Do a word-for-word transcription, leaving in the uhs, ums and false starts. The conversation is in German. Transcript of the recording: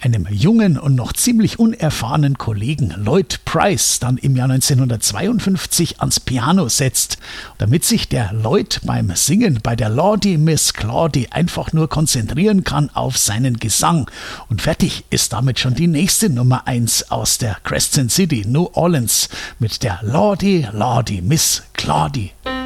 einem jungen und noch ziemlich unerfahrenen Kollegen Lloyd Price dann im Jahr neunzehnhundertzweiundfünfzig ans Piano setzt, damit sich der Lloyd beim Singen bei der Lordy Miss Claudy einfach nur konzentrieren kann auf seinen Gesang. Und fertig ist damit schon die nächste Nummer eins aus der Crescent City, New Orleans, mit der Lordy, Lordy Miss Claudy.